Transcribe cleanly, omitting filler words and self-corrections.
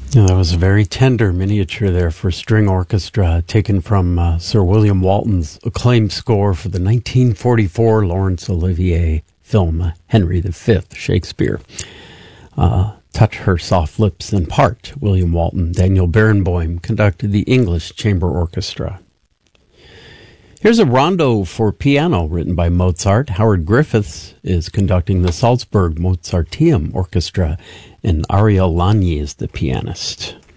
Yeah, that was a very tender miniature there for string orchestra, taken from Sir William Walton's acclaimed score for the 1944 Laurence Olivier film Henry V, Shakespeare. Touch Her Soft Lips in part, William Walton. Daniel Barenboim conducted the English Chamber Orchestra. Here's a rondo for piano written by Mozart. Howard Griffiths is conducting the Salzburg Mozarteum Orchestra, and Ariel Lany is the pianist.